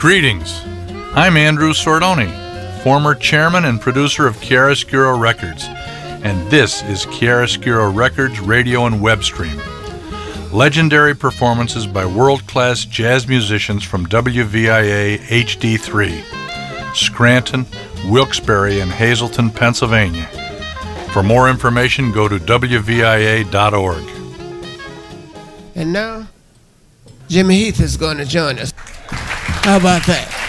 Greetings. I'm Andrew Sordoni, former chairman and producer of Chiaroscuro Records, and this is Chiaroscuro Records radio and web stream. Legendary performances by world-class jazz musicians from WVIA HD3, Scranton, Wilkes-Barre, and Hazleton, Pennsylvania. For more information, go to WVIA.org. And now, Jimmy Heath is going to join us. How about that?